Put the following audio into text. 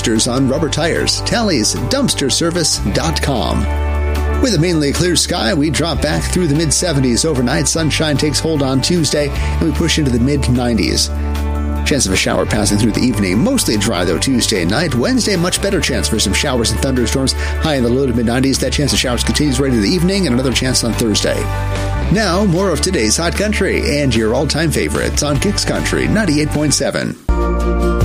dumpsters on rubber tires. Talley's DumpsterService.com. With a mainly clear sky, we drop back through the mid-70s overnight. Sunshine takes hold on Tuesday, and we push into the mid-90s. Chance of a shower passing through the evening. Mostly dry, though, Tuesday night. Wednesday, much better chance for some showers and thunderstorms. High in the low to mid-90s. That chance of showers continues right into the evening, and another chance on Thursday. Now, more of today's Hot Country and your all-time favorites on Kicks Country 98.7.